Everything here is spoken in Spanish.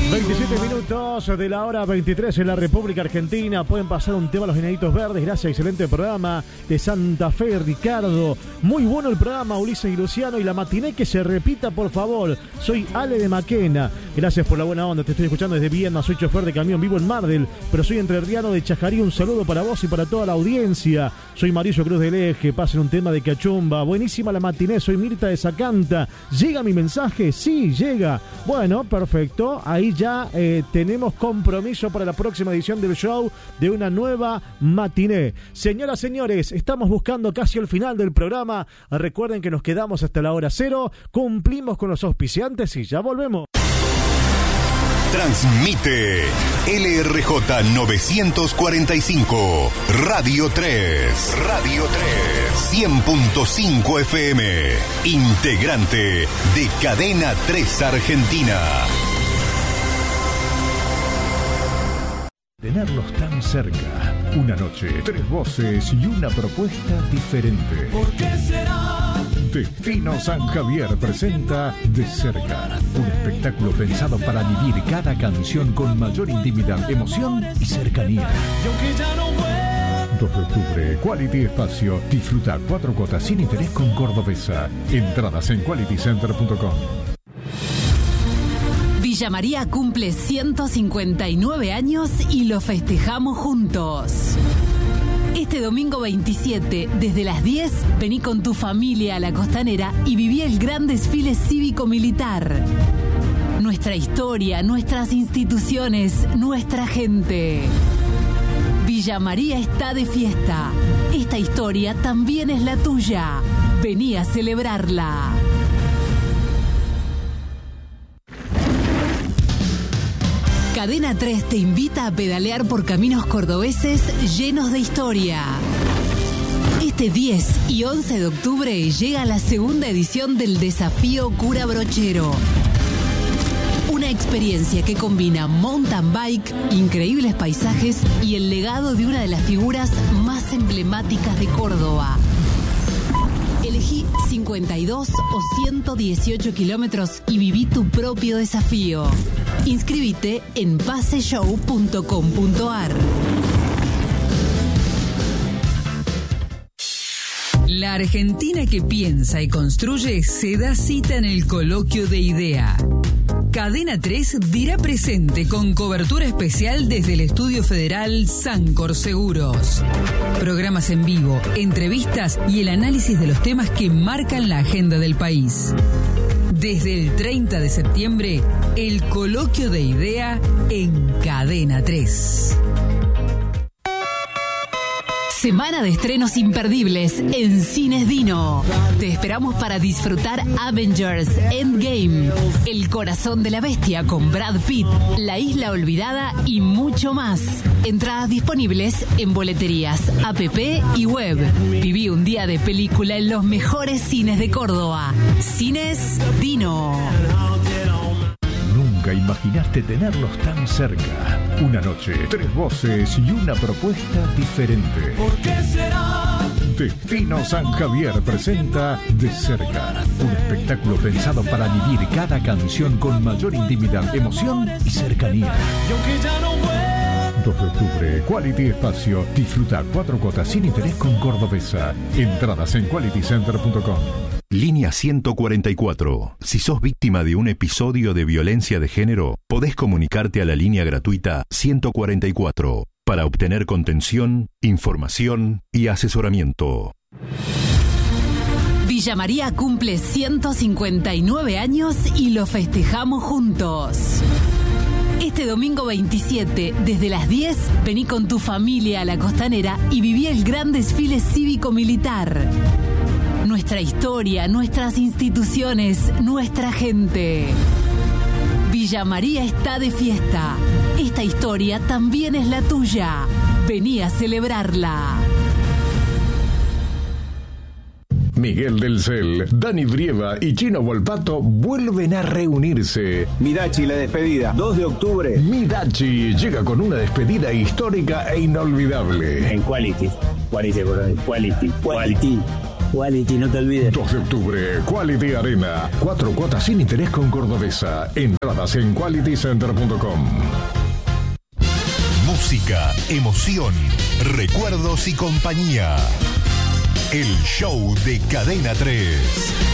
27 minutos de la hora 23 en la República Argentina. Pueden pasar un tema a los Enanitos Verdes. Gracias, excelente programa de Santa Fe, Ricardo. Muy bueno el programa, Ulises y Luciano. Y la matiné que se repita, por favor. Soy Ale de Maquena. Gracias por la buena onda. Te estoy escuchando desde Viena. Soy chofer de camión, vivo en Mardel, pero soy entrerriano de Chajarí. Un saludo para vos y para toda la audiencia. Soy Mauricio Cruz del Eje. Pasen un tema de Cachumba. Buenísima la matiné. Soy Mirta de Sacanta. ¿Llega mi mensaje? Sí, llega. Bueno, perfecto. Ahí ya tenemos compromiso para la próxima edición del show de una nueva matiné. Señoras, señores, estamos buscando casi el final del programa. Recuerden que nos quedamos hasta la hora 0. Cumplimos con los auspiciantes y ya volvemos. Transmite LRJ 945, Radio 3, 100.5 FM, integrante de Cadena 3 Argentina. Tenerlos tan cerca, una noche, 3 voces y una propuesta diferente. ¿Por qué será? Destino San Javier presenta De Cerca, un espectáculo pensado para vivir cada canción con mayor intimidad, emoción y cercanía. Y aunque ya no vuelva. 2 de octubre, Quality Espacio. Disfruta 4 cuotas sin interés con Cordobesa. Entradas en qualitycenter.com. Villa María cumple 159 años y lo festejamos juntos. Este domingo 27, desde las 10, vení con tu familia a la Costanera y viví el gran desfile cívico-militar. Nuestra historia, nuestras instituciones, nuestra gente. Villa María está de fiesta. Esta historia también es la tuya. Vení a celebrarla. Cadena 3 te invita a pedalear por caminos cordobeses llenos de historia. Este 10 y 11 de octubre llega la segunda edición del Desafío Cura Brochero. Una experiencia que combina mountain bike, increíbles paisajes y el legado de una de las figuras más emblemáticas de Córdoba. Elegí 52 o 118 kilómetros y viví tu propio desafío. Inscríbete en paseshow.com.ar. La Argentina que piensa y construye se da cita en el coloquio de IDEA. Cadena 3 dirá presente con cobertura especial desde el Estudio Federal Sancor Seguros. Programas en vivo, entrevistas y el análisis de los temas que marcan la agenda del país. Desde el 30 de septiembre, el coloquio de IDEA en Cadena 3. Semana de estrenos imperdibles en Cines Dino. Te esperamos para disfrutar Avengers Endgame, El corazón de la bestia con Brad Pitt, La isla olvidada y mucho más. Entradas disponibles en boleterías, app y web. Viví un día de película en los mejores cines de Córdoba. Cines Dino. Nunca imaginaste tenerlos tan cerca. Una noche, 3 voces y una propuesta diferente. ¿Por qué será? Destino San Javier presenta De Cerca, un espectáculo pensado para vivir cada canción con mayor intimidad, emoción y cercanía. Y aunque ya no vuelva. 2 de octubre, Quality Espacio. Disfruta 4 cuotas sin interés con Cordobesa. Entradas en qualitycenter.com. Línea 144. Si sos víctima de un episodio de violencia de género, podés comunicarte a la línea gratuita 144 para obtener contención, información y asesoramiento. Villa María cumple 159 años y lo festejamos juntos. Este domingo 27, desde las 10, vení con tu familia a la Costanera y viví el gran desfile cívico-militar. Nuestra historia, nuestras instituciones, nuestra gente. Villa María está de fiesta. Esta historia también es la tuya. Vení a celebrarla. Miguel del Cel, Dani Brieva y Chino Volpato vuelven a reunirse. Midachi, la despedida, 2 de octubre. Midachi llega con una despedida histórica e inolvidable. En Quality. Quality, no te olvides. 2 de octubre, Quality Arena. 4 cuotas sin interés con Cordobesa. Entradas en qualitycenter.com. Música, emoción, recuerdos y compañía. El show de Cadena 3.